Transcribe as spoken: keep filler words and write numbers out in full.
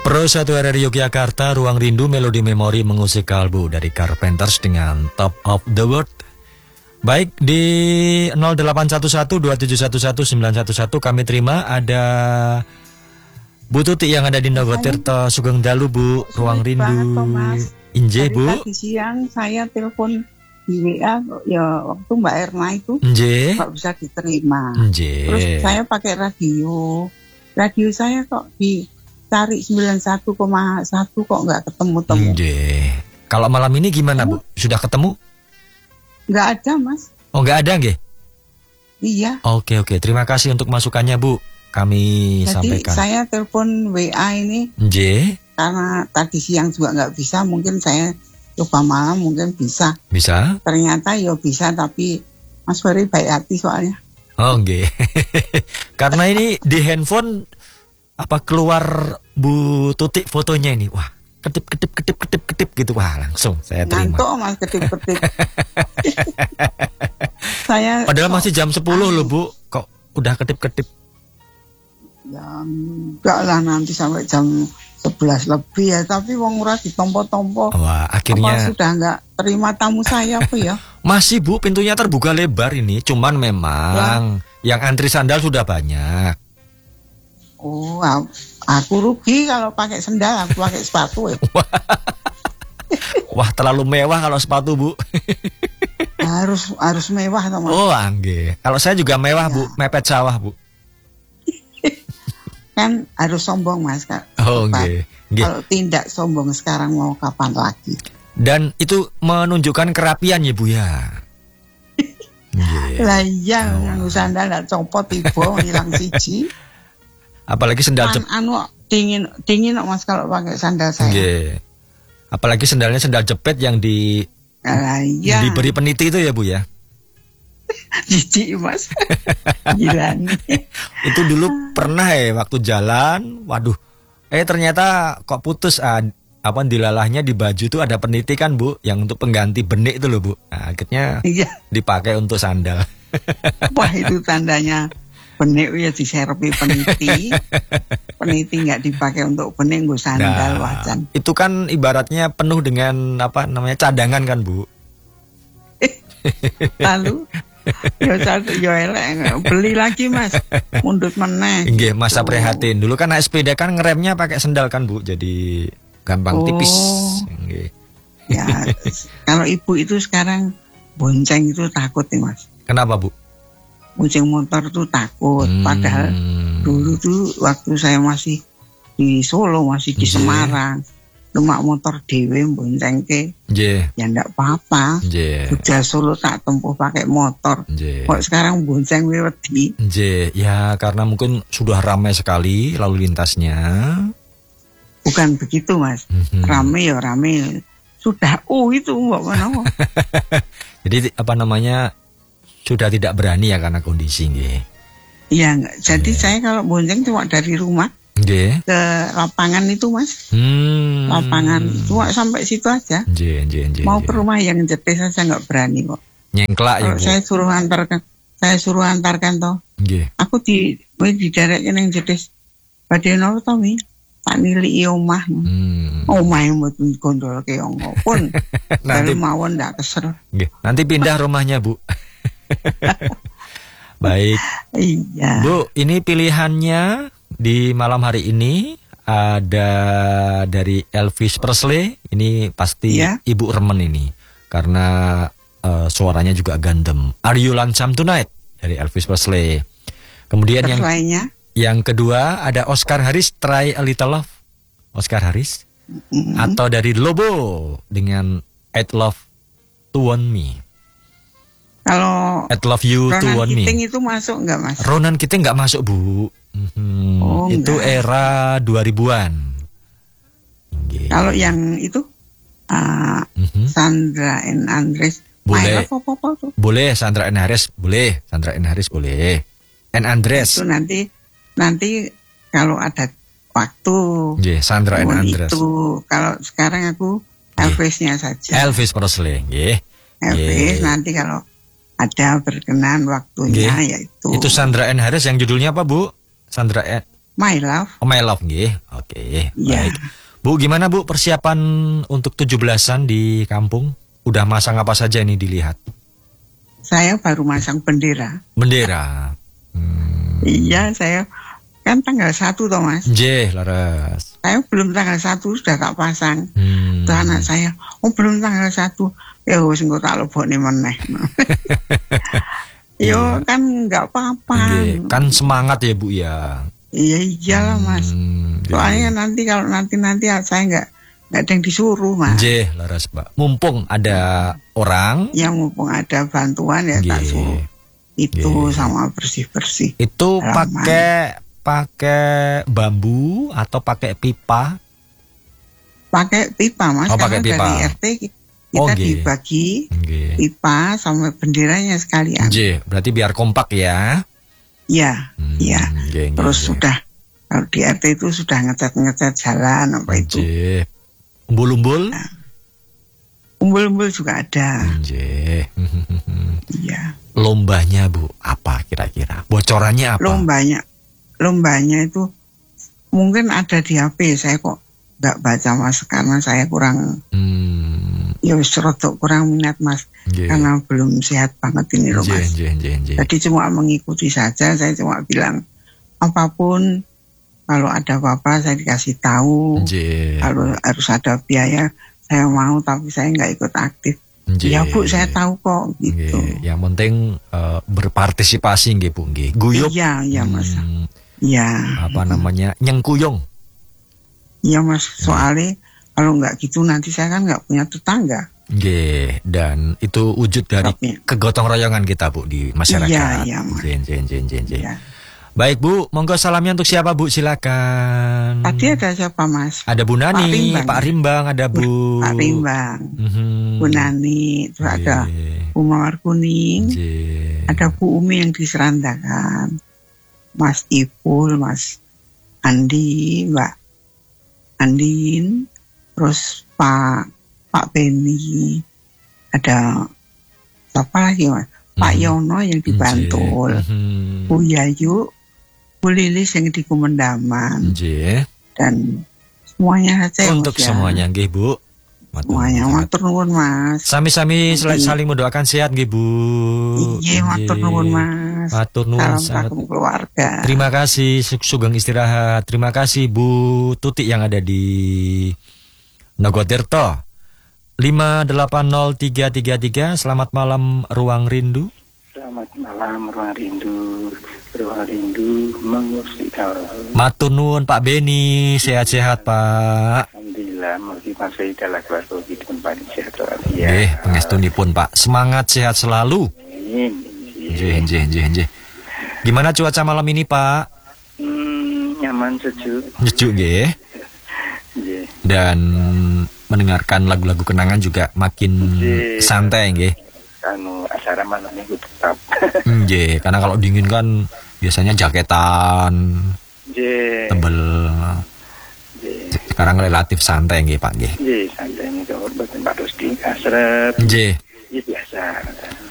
Pro satu dari Yogyakarta, Ruang Rindu Melodi Memori mengusik kalbu dari Carpenters dengan Top of the World. Baik, di nol delapan satu satu dua tujuh satu satu sembilan satu satu kami terima ada Bu Tuti yang ada di Nogotirto, Sugeng Dalu, Bu. Ruang Rindu. Inje, Bu. Tadi siang saya telepon di W A ya waktu Mbak Erna itu Inje. nggak bisa diterima. Inje. Terus saya pakai radio. Radio saya kok dicari sembilan puluh satu koma satu kok nggak ketemu-temu. Inje. Kalau malam ini gimana, Bu? Sudah ketemu? Nggak ada, Mas. Oh, nggak ada, nggih? Iya. Oke, oke. Terima kasih untuk masukannya, Bu. Kami Jadi sampaikan. saya telepon W A ini Inje. karena tadi siang juga nggak bisa, mungkin saya coba malam mungkin bisa. Bisa? Ternyata ya bisa, tapi Mas Ferry baik hati soalnya. Oh, nggih. Karena ini di handphone apa keluar Bu Tuti fotonya ini. Wah, ketip ketip ketip ketip ketip gitu. Wah, langsung saya terima. Ngantuk Mas ketip-ketip. Saya Padahal masih jam sepuluh loh, Bu. Kok udah ketip-ketip? Ya enggak lah, nanti sampai jam sebelas lebih ya, tapi wong ora ditompo-tompo. Wah, akhirnya apa sudah enggak terima tamu saya apa ya? Masih, Bu, pintunya terbuka lebar ini. Cuman memang ya, yang antri sandal sudah banyak. Oh, aku rugi kalau pakai sandal, aku pakai sepatu ya. Wah, terlalu mewah kalau sepatu, Bu. harus harus mewah teman. Oh, angge. Kalau saya juga mewah, ya. Bu, mepet sawah, Bu. Kan harus sombong, Mas, Kak. Oh, nggih. Kalau tidak sombong sekarang mau kapan lagi? Dan itu menunjukkan kerapian ya, Bu ya. Yeah. Lah iya, nganggo sandal ndak copot tiba hilang siji. Apalagi sendal jepit. An, anu dingin dingin kok, Mas, kalau pakai sandal saya. Nggih. Apalagi sendalnya sendal jepit yang di lah iya. diberi peniti itu ya, Bu ya. Jijik, Mas. Gila nih. Itu dulu pernah ya waktu jalan, waduh. Eh ternyata kok putus ah, apa dilalahnya di baju itu ada peniti kan, Bu, yang untuk pengganti benik itu loh, Bu. Nah, akhirnya iya. dipakai untuk sandal. Wah, itu tandanya benik ya diserpi peniti. Peniti nggak dipakai untuk benik, nggo sandal nah, wajan. Itu kan ibaratnya penuh dengan apa namanya cadangan kan, Bu. Lalu ya satu ya elek beli lagi, Mas, mundut meneh. Nggih, masa prihatin. Dulu kan naik sepeda kan ngeremnya pakai sendal kan, Bu. Jadi gampang oh. tipis. Nggih. Ya, kalau ibu itu sekarang bonceng itu takut nih, Mas. Kenapa, Bu? Bonceng motor tuh takut. Hmm. Padahal dulu tuh waktu saya masih di Solo, masih di yeah. Semarang, numpak motor dhewe bonceng ke. Yeah. Ya enggak apa-apa. Yeah. Udah Solo tak tempuh pakai motor. Yeah. Kok sekarang bonceng wedi. Yeah. Ya karena mungkin sudah ramai sekali lalu lintasnya. Bukan begitu, Mas. Mm-hmm. Rame ya rame. Sudah oh itu mbak mana. Jadi apa namanya sudah tidak berani ya karena kondisi nggih. Iya, jadi yeah. saya kalau bonceng cuma dari rumah. Nggih. Ke lapangan itu, Mas. Hmm. Lapangan cuma sampai situ aja. Nggih, nggih, nggih. Mau ke rumah yang jetis saja nggak berani kok. Nyengklak ya, Bu. Saya suruh antarkan, saya suruh antarkan toh. Nggih. Aku di di daerahnya yang jetis. Badhe napa to, Mi? Tak niliki omah. Hmm. Omah yang buat gondol ke pun. Nanti mawon ndak keser. Nggih. Nanti pindah rumahnya, Bu. Baik. Iya. Bu, ini pilihannya di malam hari ini ada dari Elvis Presley. Ini pasti ya. Ibu remen ini karena uh, suaranya juga gandem. Are You Lonesome Tonight dari Elvis Presley. Kemudian yang lainnya, yang kedua ada Oscar Harris, Try a Little Love. Oscar Harris mm-hmm. atau dari Lobo dengan I'd Love to Want Me. Kalau I'd Love You Ronan to Want Me. Keating itu masuk nggak, Mas? Ronan Keating nggak masuk, Bu. Hmm, oh, itu enggak. Era dua ribuan. Okay. Kalau yang itu uh, mm-hmm. Sandra and Andres boleh. Apa, apa, apa, boleh Sandra and Andres boleh. Sandra and Andres boleh. And Andres. Itu nanti nanti kalau ada waktu. Yeah, Sandra and Andres. Itu kalau sekarang aku Elvisnya yeah. saja. Elvis Presley, yeah. Elvis yeah. nanti kalau ada berkenan waktunya yeah. yaitu. Itu Sandra and Harris yang judulnya apa, Bu? Sandra and My Love. Oh, My Love nggih. Oke. Iya. Baik. Bu, gimana Bu persiapan untuk tujuh belasan di kampung? Udah masang apa saja nih dilihat? Saya baru masang bendera. Bendera. Hmm. Iya, saya kan tanggal satu toh Mas. Nggih, laras. Saya belum tanggal satu sudah tak pasang. Hmm. Tuh anak saya, oh belum tanggal satu. Ya wis engko tak lebokne meneh. Yo kan enggak apa-apa. Nggih, kan semangat ya Bu ya. Iya iyalah Mas. Hmm, Soalnya nanti kalau nanti-nanti saya enggak enggak ada yang disuruh Mas. Nggih, laras Mbak. Mumpung ada orang Yang mumpung ada bantuan ya tak Nggih. suruh. Itu Nggih. sama bersih-bersih. itu Halaman. pakai pakai bambu atau pakai pipa? Pakai pipa Mas, Oh, pakai karena pipa. dari R T kita Oh, nggih. dibagi Nggih. pipa sama benderanya sekalian. Nggih, berarti biar kompak ya. Iya, Hmm, iya. nggih, nggih, Terus nggih. sudah kalau di R T itu sudah ngecat-ngecat jalan apa itu. Nggih. Umbul-umbul? Umbul-umbul juga ada. Nggih. Iya. Lombanya Bu, apa kira-kira? Bocorannya apa? Lombanya, lombanya itu mungkin ada di H P. Saya kok nggak baca Mas karena saya kurang, Hmm, ya wis rada kurang minat Mas nggih. karena belum sehat banget ini loh Nggih, Mas. nggih, nggih, nggih. Jadi cuma mengikuti saja. Saya cuma bilang apapun kalau ada apa-apa saya dikasih tahu. Nggih. Kalau harus ada biaya saya mau, tapi saya nggak ikut aktif. Nggih. Ya Bu, saya tahu kok gitu. Nggih, yang penting eh, berpartisipasi nggih Bu nggih. Guyup. Iya, iya Mas. Hmm, Iya. apa namanya? Nyengkuyung. Iya Mas, soalnya kalau nggak gitu nanti saya kan nggak punya tetangga. Nggih, dan itu wujud dari Tapi- kegotong royongan kita Bu di masyarakat. Iya, iya, Mas. Nggih, nggih, nggih, nggih, nggih. Iya. Baik Bu, monggo salamnya untuk siapa Bu? Silakan. Tadi ada siapa Mas? Ada Bu Nani, Pak Rimbang. Pak Rimbang, ada Bu. Pak Rimbang, Mhm. Bu Nani, terus ada Nggih, Bu Mawar Kuning, nggih. ada Bu Umi yang diserandakan, Mas Ipul, Mas Andi, Mbak Andin, terus Pak Pak Beni, ada siapa lagi Mas? Pak Mhm. Yono yang di Bantul, Nggih. Mhm. Bu Yayu, Bu Lilis yang di Kumendaman, Nggih. dan semuanya saja ya, Untuk Mas, ya. semuanya nggih Bu. Matur Semuanya nuwun. matur nuwun Mas. Sami-sami sel- Nggih. saling mendoakan sehat nggih Bu. Iya matur Nggih. nuwun Mas. Matur nuwun Salam sangat. kagum keluarga. Terima kasih Su- Sugeng istirahat. Terima kasih Bu Tuti yang ada di Nogotirto. lima delapan nol tiga tiga tiga. Selamat malam Ruang Rindu. Selamat malam, Ruang Rindu. Ruang Rindu mengusik kau. Matur nuwun Pak Beni, sehat-sehat Pak. Alhamdulillah, mugi pasai dalam keluarga kita paling sehat walafiat. Nggih, pangestunipun Pak. Semangat sehat selalu. Amin. Nggih, nggih, nggih, nggih. Gimana cuaca malam ini Pak? Hmm, nyaman sejuk. Nyejuk nggih. Nggih. Dan mendengarkan lagu-lagu kenangan juga makin Nggih. santai nggih. Anu acara malam minggu tetap. Nggih, karena kalau dingin kan biasanya jaketan Nggih. tebel. Nggih. Sekarang relatif santai nggih Pak nggih. Nggih, santai nih kau betul Pak Rusdi asrep. Nggih. Iya biasa.